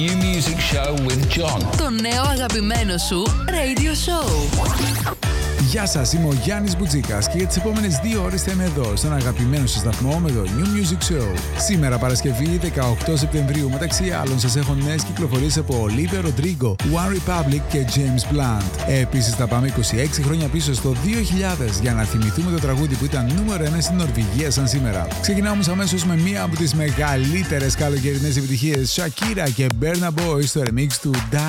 New Music Show with John. Το νέο αγαπημένο σου radio show. Γεια σας, είμαι ο Γιάννης Μπουτζίκας και για τις επόμενες 2 ώρες θα είμαι εδώ στον αγαπημένο σας σταθμό με το New Music Show. Σήμερα Παρασκευή 18 Σεπτεμβρίου, μεταξύ άλλων σας έχω νέες κυκλοφορίες από Olivia Rodrigo, One Republic και James Blunt. Επίσης θα πάμε 26 χρόνια πίσω στο 2000 για να θυμηθούμε το τραγούδι που ήταν νούμερο 1 στην Νορβηγία σαν σήμερα. Ξεκινάμε όμως αμέσως με μία από τις μεγαλύτερες καλοκαιρινές επιτυχίες, Shakira και Burna Boy στο remix του Die